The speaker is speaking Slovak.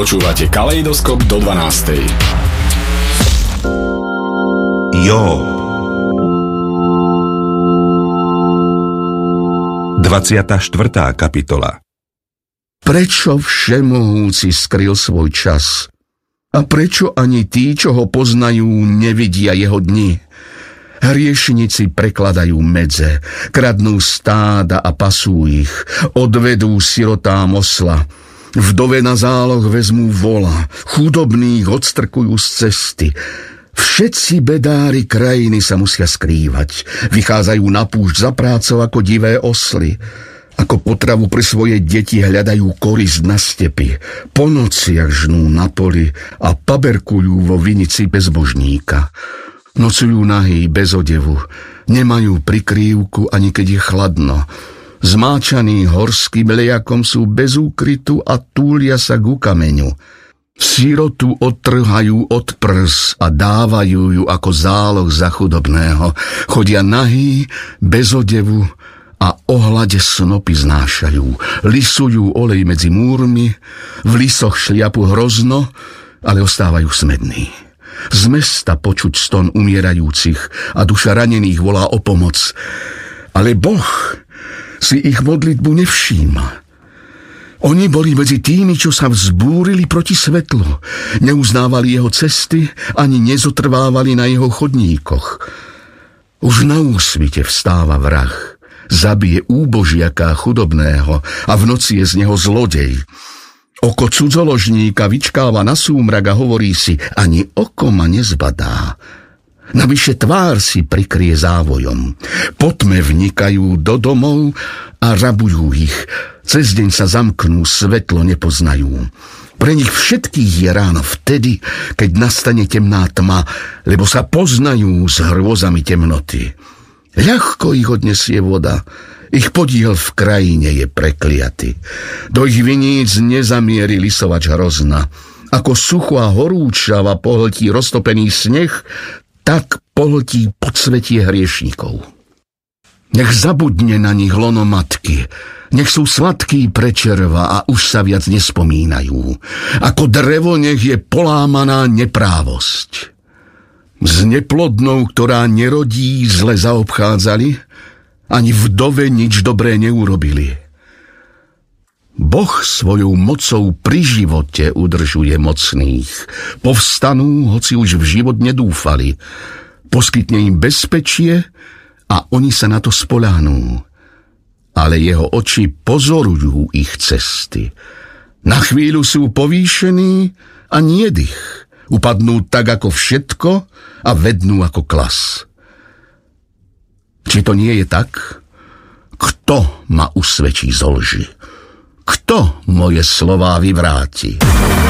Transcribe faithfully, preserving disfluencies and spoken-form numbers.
Počúvate Kaleidoskop do dvanástej. Jób. dvadsiata štvrtá kapitola. Prečo všemohúci skryl svoj čas? A prečo ani tí, čo ho poznajú, nevidia jeho dni? Hriešnici prekladajú medze, kradnú stáda a pasú ich, odvedú sirotám osla. Vdove na záloh vezmú vola, chudobných odstrkujú z cesty. Všetci bedári krajiny sa musia skrývať, vychádzajú na púšť za prácou ako divé osly. Ako potravu pre svoje deti hľadajú korisť na stepi, po nociach žnú na poli a paberkujú vo vinici bezbožníka. Nocujú nahý bez odevu, nemajú prikrývku ani keď je chladno. Zmáčaní horským lejakom sú bez úkrytu a túlia sa ku kameňu. Sirotu odtrhajú od prs a dávajú ju ako záloh za chudobného. Chodia nahý, bez odevu a ohľade snopy znášajú. Lisujú olej medzi múrmi, v lisoch šliapu hrozno, ale ostávajú smední. Z mesta počuť ston umierajúcich a duša ranených volá o pomoc. Ale Boh si ich modlitbu nevšíma. Oni boli medzi tými, čo sa vzbúrili proti svetlu. Neuznávali jeho cesty, ani nezotrvávali na jeho chodníkoch. Už na úsvite vstáva vrah. Zabije úbožiaka chudobného a v noci je z neho zlodej. Oko cudzoložníka vyčkáva na súmrak a hovorí si, ani oko ma nezbadá. Navyše tvár si prikrie závojom. Po tme vnikajú do domov a rabujú ich. Cez deň sa zamknú, svetlo nepoznajú. Pre nich všetkých je ráno vtedy, keď nastane temná tma, lebo sa poznajú s hrôzami temnoty. Ľahko ich odnesie voda, ich podiel v krajine je prekliaty. Do ich viníc nezamieri lisovač hrozna. Ako suchá horúčava pohltí roztopený sneh, tak pohltí podsvetie hriešnikov. Nech zabudne na nich lono matky, nech sú sladkí pre červa a už sa viac nespomínajú. Ako drevo nech je polámaná neprávosť. S neplodnou, ktorá nerodí, zle zaobchádzali, ani vdove nič dobré neurobili. Boh svojou mocou pri živote udržuje mocných. Povstanú, hoci už v život nedúfali. Poskytne im bezpečie a oni sa na to spoľahnú. Ale jeho oči pozorujú ich cesty. Na chvíľu sú povýšení a nie dých. Upadnú tak ako všetko a vednú ako klas. Či to nie je tak? Kto ma usvedčí zo lži? Kto moje slová vyvráti?